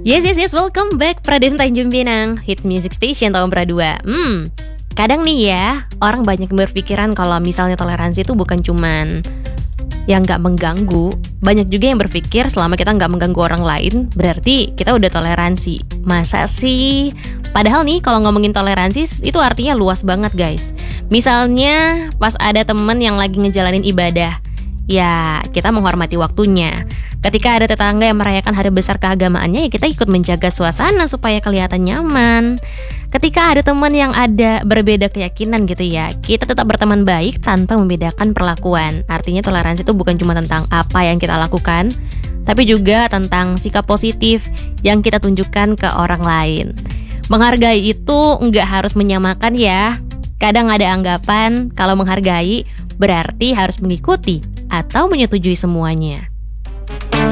Yes, welcome back Pradem Tanjung Pinang, Hits Music Station tahun Pra2. Kadang nih ya, orang banyak berpikiran kalau misalnya toleransi itu bukan cuman yang gak mengganggu. Banyak juga yang berpikir selama kita gak mengganggu orang lain, berarti kita udah toleransi. Masa sih? Padahal nih kalau ngomongin toleransi itu artinya luas banget guys. Misalnya pas ada temen yang lagi ngejalanin ibadah, ya kita menghormati waktunya. Ketika ada tetangga yang merayakan hari besar keagamaannya, ya kita ikut menjaga suasana supaya kelihatan nyaman. Ketika ada teman yang ada berbeda keyakinan gitu ya, kita tetap berteman baik tanpa membedakan perlakuan. Artinya toleransi itu bukan cuma tentang apa yang kita lakukan, tapi juga tentang sikap positif yang kita tunjukkan ke orang lain. Menghargai itu nggak harus menyamakan ya. Kadang ada anggapan kalau menghargai berarti harus mengikuti atau menyetujui semuanya.